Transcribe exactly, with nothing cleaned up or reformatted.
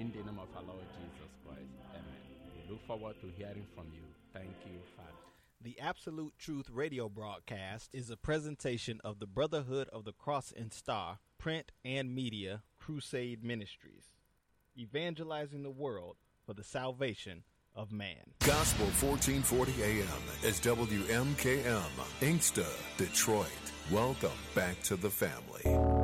In the name of our Lord Jesus Christ. Amen. We look forward to hearing from you. Thank you, Father. The Absolute Truth radio broadcast is a presentation of the Brotherhood of the Cross and Star, print and media, Crusade Ministries, evangelizing the world for the salvation of man. Gospel fourteen forty A M is W M K M, Inkster, Detroit. Welcome back to the family.